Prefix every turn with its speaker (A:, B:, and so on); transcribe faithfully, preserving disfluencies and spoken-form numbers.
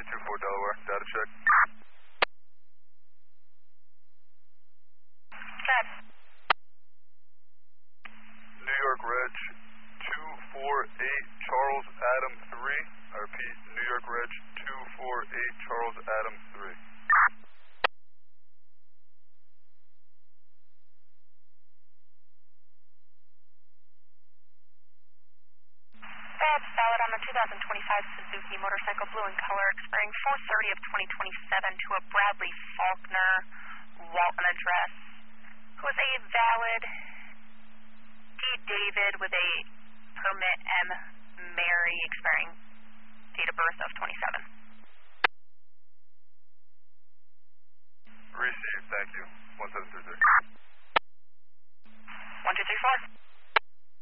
A: two four Delaware, data check.
B: Check.
A: New York Reg two four eight Charles Adam three. I repeat, New York Reg two four eight Charles Adam three.
B: That's valid on the two thousand twenty-five Suzuki motorcycle, blue in color, expiring four thirty of twenty twenty-seven to a Bradley Faulkner, Walton address, who is a valid D. David with a permit M. Mary, expiring date of birth of twenty-seven.
A: Received, thank you. one seven three six.
B: one two three four.